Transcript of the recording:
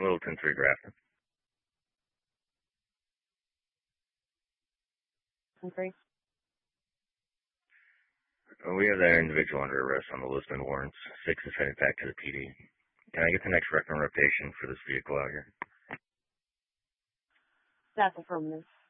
Littleton 3 Grafton. Okay. We have that individual under arrest on the Lisbon warrants. 6 is headed back to the PD. Can I get the next record rotation for this vehicle out here? That's affirmative.